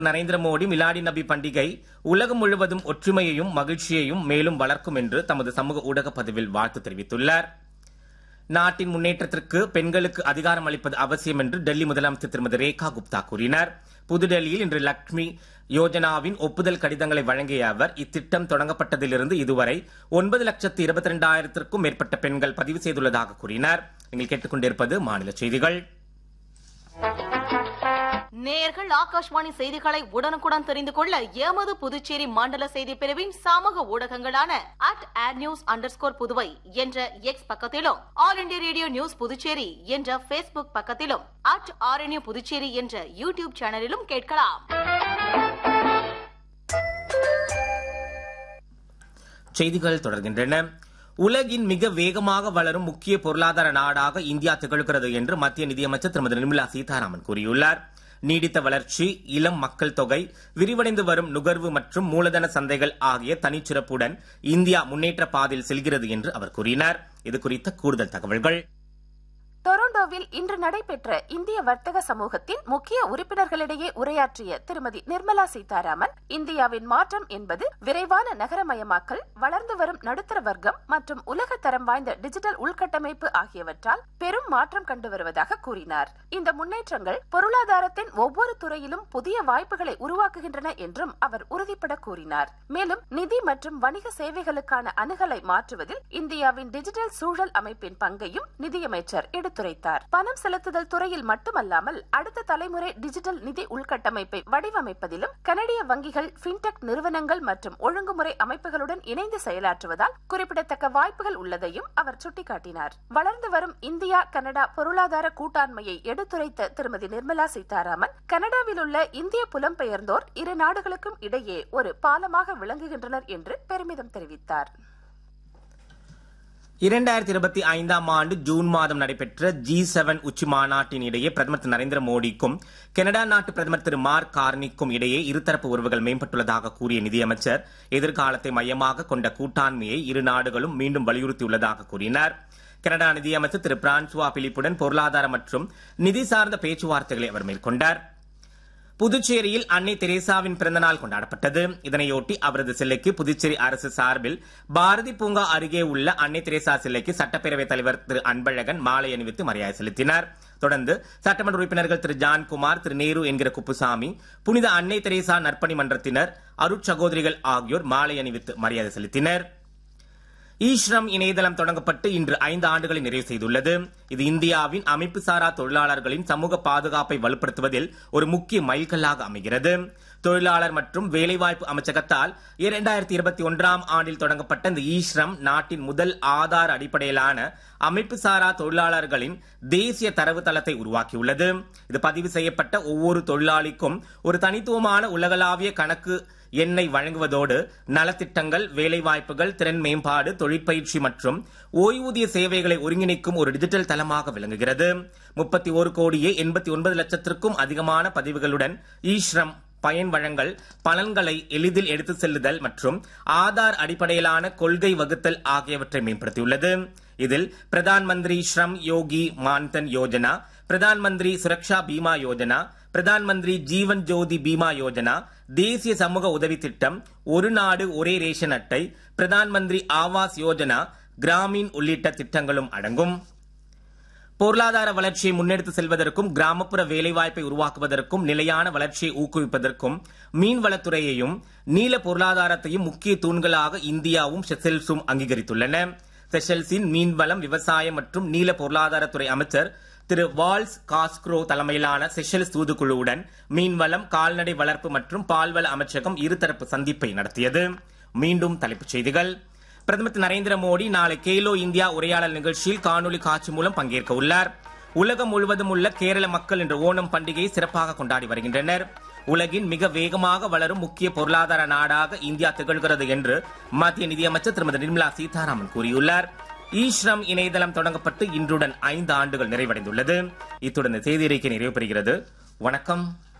நரேந்திர மோடி மிலாடி நபி பண்டிகை உலகம் முழுவதும் ஒற்றுமையையும் மகிழ்ச்சியையும் மேலும் வளர்க்கும் என்று தமது சமூக ஊடக பதிவில் வாழ்த்து தெரிவித்துள்ளார். நாட்டின் முன்னேற்றத்திற்கு பெண்களுக்கு அதிகாரம் அளிப்பது அவசியம் என்று டெல்லி முதலமைச்சர் திருமதி ரேகா குப்தா கூறினார். புதுடெல்லியில் இன்று லட்சுமி யோஜனாவின் ஒப்புதல் கடிதங்களை வழங்கிய அவர், இத்திட்டம் தொடங்கப்பட்டதிலிருந்து இதுவரை 9,22,000க்கும் மேற்பட்ட பெண்கள் பதிவு செய்துள்ளதாக கூறினார். நீங்கள் கேட்டுக்கொண்டிருப்பது மாநில செய்திகள். நேயர்கள் ஆகாஷ்வாணி செய்திகளை உடனுக்குடன் தெரிந்து கொள்ள எமது புதுச்சேரி மண்டல செய்தி பிரிவின் சமூக ஊடகங்களான @adnews_புதுவை என்ற எக்ஸ் பக்கத்திலும், all India radio news Puducherry என்ற பேஸ்புக் பக்கத்திலும், @RNU புதுச்சேரி என்ற யூடியூப் சேனலிலும் கேட்கலாம். செய்திகள் தொடர்கின்றன. உலகின் மிக வேகமாக வளரும் முக்கிய பொருளாதார நாடாக இந்தியா திகழ்கிறது என்று மத்திய நிதியமைச்சர் திருமதி நிர்மலா சீதாராமன் கூறியுள்ளார். நீடித்த வளர்ச்சி, இளம் மக்கள் தொகை, விரிவடைந்து வரும் நுகர்வு மற்றும் மூலதன சந்தைகள் ஆகிய தனிச்சிறப்புடன் இந்தியா முன்னேற்ற பாதையில் செல்கிறது என்று அவர் கூறினார். இது குறித்த கூடுதல் தகவல்கள். டொரண்டோவில் இன்று நடைபெற்ற இந்திய வர்த்தக சமூகத்தின் முக்கிய உறுப்பினர்களிடையே உரையாற்றிய திருமதி நிர்மலா சீதாராமன், இந்தியாவின் மாற்றம் என்பது விரைவான நகரமயமாக்கல், வளர்ந்து வரும் நடுத்தர வர்க்கம் மற்றும் உலக தரம் வாய்ந்த டிஜிட்டல் உள்கட்டமைப்பு ஆகியவற்றால் பெரும் மாற்றம் கண்டு வருவதாக கூறினார். இந்த முன்னேற்றங்கள் பொருளாதாரத்தின் ஒவ்வொரு துறையிலும் புதிய வாய்ப்புகளை உருவாக்குகின்றன என்றும் அவர் உறுதிபட கூறினார். மேலும் நிதி மற்றும் வணிக சேவைகளுக்கான அணுகலை மாற்றுவதில் இந்தியாவின் டிஜிட்டல் சூழல் அமைப்பின் பங்கையும் நிதியமைச்சர் எடுத்துரைத்தார். பணம் செலுத்துதல் துறையில் மட்டுமல்லாமல் அடுத்த தலைமுறை டிஜிட்டல் நிதி உள்கட்டமைப்பை வடிவமைப்பதிலும் கனடிய வங்கிகள், ஃபின்டெக் நிறுவனங்கள் மற்றும் ஒழுங்குமுறை அமைப்புகளுடன் இணைந்து செயலாற்றுவதால் குறிப்பிடத்தக்க வாய்ப்புகள் உள்ளதையும் அவர் சுட்டிக்காட்டினார். வளர்ந்து வரும் இந்தியா கனடா பொருளாதார கூட்டாண்மையை எடுத்துரைத்த திருமதி நிர்மலா சீதாராமன், கனடாவில் உள்ள இந்திய புலம்பெயர்ந்தோர் இரு நாடுகளுக்கும் இடையே ஒரு பாலமாக விளங்குகின்றனர் என்று பெருமிதம் தெரிவித்தார். 2025ஆம் ஆண்டு ஜூன் மாதம் நடைபெற்ற G7 உச்சி மாநாட்டின் இடையே பிரதமர் திரு நரேந்திர மோடிக்கும் கனடா நாட்டு பிரதமர் திரு மார்க் கார்னிக்கும் இடையே இருதரப்பு உறவுகள் மேம்பட்டுள்ளதாக கூறிய நிதியமைச்சர், எதிர்காலத்தை மையமாக கொண்ட கூட்டாண்மையை இரு நாடுகளும் மீண்டும் வலியுறுத்தியுள்ளதாக கூறினார். கனடா நிதியமைச்சர் திரு பிரான்சுவா பிலிப்புடன் பொருளாதார மற்றும் நிதி சார்ந்த பேச்சுவார்த்தைகளை அவர் மேற்கொண்டார். புதுச்சேரியில் அன்னை தெரேசாவின் பிறந்தநாள் கொண்டாடப்பட்டது. இதனையொட்டி அவரது சிலைக்கு புதுச்சேரி அரசு சார்பில் பாரதி பூங்கா அருகே உள்ள அன்னை தெரேசா சிலைக்கு சட்டப்பேரவைத் தலைவர் திரு அன்பழகன் மாலை அணிவித்து மரியாதை செலுத்தினார். தொடர்ந்து சட்டமன்ற உறுப்பினர்கள் திரு ஜான்குமார், திரு நேரு என்கிற குப்புசாமி, புனித அன்னை தெரேசா நற்பணி மன்றத்தினர், அருட்சகோதரிகள் ஆகியோர் மாலை அணிவித்து மரியாதை செலுத்தினர். ஈஸ்ரம் இணையதளம் தொடங்கப்பட்டு இன்று 5 ஆண்டுகளை நிறைவு செய்துள்ளது. இது இந்தியாவின் அமைப்பு சாரா தொழிலாளர்களின் சமூக பாதுகாப்பை வலுப்படுத்துவதில் ஒரு முக்கிய மைல்கல்லாக அமைகிறது. தொழிலாளர் மற்றும் வேலைவாய்ப்பு அமைச்சகத்தால் 2021ஆம் ஆண்டில் தொடங்கப்பட்ட இந்த ஈஸ்ரம் நாட்டின் முதல் ஆதார அடிப்படையிலான அமைப்பு சாரா தொழிலாளர்களின் தேசிய தரவு தளத்தை உருவாக்கியுள்ளது. இது பதிவு செய்யப்பட்ட ஒவ்வொரு தொழிலாளிக்கும் ஒரு தனித்துவமான உலகளாவிய கணக்கு எண்ணை வழங்குவதோடு நலத்திட்டங்கள், வேலைவாய்ப்புகள், திறன் மேம்பாடு, தொழிற்பயிற்சி மற்றும் ஓய்வூதிய சேவைகளை ஒருங்கிணைக்கும் ஒரு டிஜிட்டல் தளமாக விளங்குகிறது. 31,89,00,000க்கும் அதிகமான பதிவுகளுடன் ஈஸ்ரம் பயன் வழங்கல், பலன்களை எளிதில் எடுத்துச் செல்லுதல் மற்றும் ஆதார் அடிப்படையிலான கொள்கை வகுத்தல் ஆகியவற்றை மேம்படுத்தியுள்ளது. இதில் பிரதான் மந்திரி ஸ்ரம் யோகி மான்தன் யோஜனா, பிரதான் மந்திரி சுரக்ஷா பீமா யோஜனா, பிரதான் மந்திரி ஜீவன் ஜோதி பீமா யோஜனா, தேசிய சமூக உதவி திட்டம், ஒரு நாடு ஒரே ரேஷன் அட்டை, பிரதான் மந்திரி ஆவாஸ் யோஜனா, கிராமீன் உள்ளிட்ட திட்டங்களும் அடங்கும். பொருளாதார வளர்ச்சியை முன்னெடுத்து செல்வதற்கும் கிராமப்புற வேலைவாய்ப்பை உருவாக்குவதற்கும் நிலையான வளர்ச்சியை ஊக்குவிப்பதற்கும் மீன்வளத்துறையையும் நீல பொருளாதாரத்தையும் முக்கிய தூண்களாக இந்தியாவும் செஷல்ஸும் அங்கீகரித்துள்ளன. செஷல்ஸின் மீன்வளம், விவசாயம் மற்றும் நீல பொருளாதாரத்துறை அமைச்சர் திரு வால்ஸ் காஸ்க்ரோ தலைமையிலான செஷல்ஸ் தூதுக்குழுவுடன் மீன்வளம், கால்நடை வளர்ப்பு மற்றும் பால்வள அமைச்சகம் இருதரப்பு சந்திப்பை நடத்தியது. மீண்டும் தலைப்புச் செய்திகள். பிரதமர் திரு நரேந்திர மோடி நாளை கேலோ இந்தியா உரையாடல் நிகழ்ச்சியில் காணொலி காட்சி மூலம் பங்கேற்க உள்ளார். உலகம் முழுவதும் உள்ள கேரள மக்கள் இன்று ஓணம் பண்டிகையை சிறப்பாக கொண்டாடி வருகின்றனர். உலகின் மிக வேகமாக வளரும் முக்கிய பொருளாதார நாடாக இந்தியா திகழ்கிறது என்று மத்திய நிதியமைச்சர் திருமதி நிர்மலா சீதாராமன் கூறியுள்ளார். ஈஸ்ரம் இணையதளம் தொடங்கப்பட்டு இன்றுடன் 5 ஆண்டுகள் நிறைவடைந்துள்ளது. இத்துடன் செய்தி அறிக்கை நிறைவு பெறுகிறது. வணக்கம்.